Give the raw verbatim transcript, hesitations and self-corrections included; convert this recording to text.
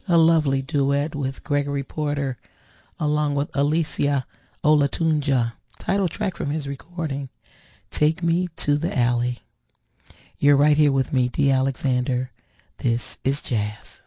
A lovely duet with Gregory Porter along with Alicia Olatunja. Title track from his recording, Take Me to the Alley. You're right here with me, D. Alexander. This is Jazz.